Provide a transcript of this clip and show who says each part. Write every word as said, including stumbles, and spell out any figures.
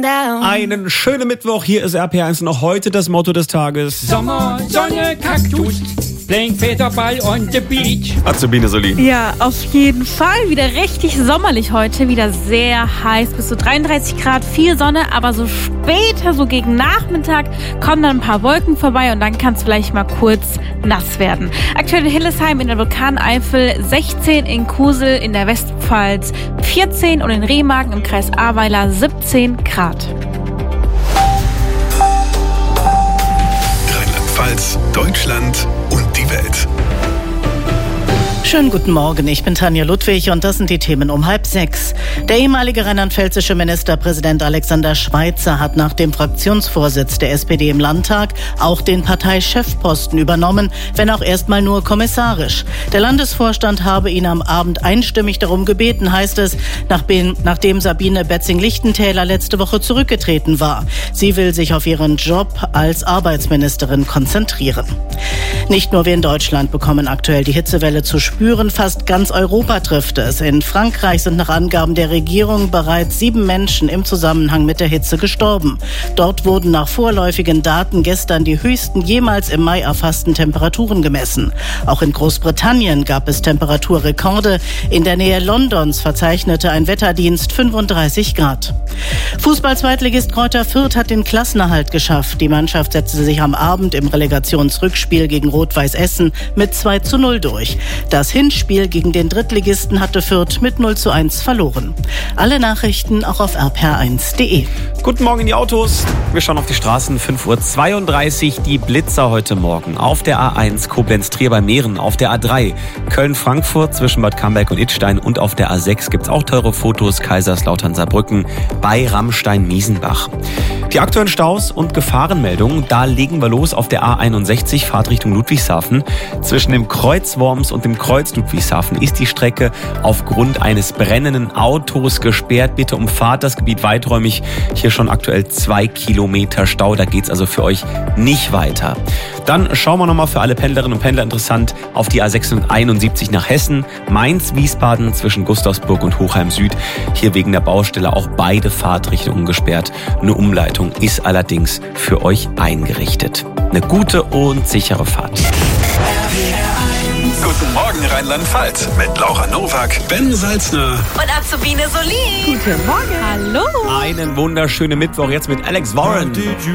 Speaker 1: Einen schönen Mittwoch, hier ist R P eins noch heute das Motto des Tages.
Speaker 2: Sommer, Sonne, Kaktus, playing Federball on the beach.
Speaker 1: Azubine Solin.
Speaker 3: Ja, auf jeden Fall. Wieder richtig sommerlich heute, wieder sehr heiß, bis zu dreiunddreißig Grad, viel Sonne, aber so später, so gegen Nachmittag, kommen dann ein paar Wolken vorbei und dann kann es vielleicht mal kurz nass werden. Aktuell in Hillesheim in der Vulkaneifel, sechzehn in Kusel in der Westpfalz, vierzehn und in Remagen im Kreis Ahrweiler siebzehn Grad.
Speaker 4: Rheinland-Pfalz, Deutschland und die Welt.
Speaker 5: Schönen guten Morgen, ich bin Tanja Ludwig und das sind die Themen um halb sechs. Der ehemalige rheinland-pfälzische Ministerpräsident Alexander Schweitzer hat nach dem Fraktionsvorsitz der S P D im Landtag auch den Parteichefposten übernommen, wenn auch erstmal nur kommissarisch. Der Landesvorstand habe ihn am Abend einstimmig darum gebeten, heißt es, nachdem Sabine Betzing-Lichtentäler letzte Woche zurückgetreten war. Sie will sich auf ihren Job als Arbeitsministerin konzentrieren. Nicht nur wir in Deutschland bekommen aktuell die Hitzewelle zu spüren. Fast ganz Europa trifft es. In Frankreich sind nach Angaben der Regierung bereits sieben Menschen im Zusammenhang mit der Hitze gestorben. Dort wurden nach vorläufigen Daten gestern die höchsten jemals im Mai erfassten Temperaturen gemessen. Auch in Großbritannien gab es Temperaturrekorde. In der Nähe Londons verzeichnete ein Wetterdienst fünfunddreißig Grad. Fußball-Zweitligist Greuther Fürth hat den Klassenerhalt geschafft. Die Mannschaft setzte sich am Abend im Relegationsrückspiel gegen Rot-Weiß Essen mit zwei zu null durch. Das Hinspiel gegen den Drittligisten hatte Fürth mit null zu eins verloren. Alle Nachrichten auch auf r p r eins punkt d e.
Speaker 1: Guten Morgen in die Autos. Wir schauen auf die Straßen. fünf Uhr zweiunddreißig, die Blitzer heute Morgen. Auf der A eins Koblenz-Trier bei Mähren, auf der A drei Köln-Frankfurt zwischen Bad Camberg und Idstein und auf der A sechs gibt's auch teure Fotos, Kaiserslautern-Saarbrücken bei Rammstein-Miesenbach. Die aktuellen Staus und Gefahrenmeldungen, da legen wir los auf der A einundsechzig, Fahrtrichtung Ludwigshafen. Zwischen dem Kreuz Worms und dem Kreuz Ludwigshafen ist die Strecke aufgrund eines brennenden Autos gesperrt. Bitte umfahrt das Gebiet weiträumig. Hier schon aktuell zwei Kilometer Stau, da geht's also für euch nicht weiter. Dann schauen wir nochmal für alle Pendlerinnen und Pendler interessant auf die A sechshunderteinundsiebzig nach Hessen, Mainz-Wiesbaden zwischen Gustavsburg und Hochheim Süd. Hier wegen der Baustelle auch beide Fahrtrichtungen gesperrt. Eine Umleitung ist allerdings für euch eingerichtet. Eine gute und sichere Fahrt.
Speaker 4: Guten Morgen Rheinland-Pfalz mit Laura Nowak, Ben Salzner
Speaker 6: und Azubine Solin.
Speaker 3: Guten Morgen. Hallo.
Speaker 1: Einen wunderschönen Mittwoch jetzt mit Alex Warren.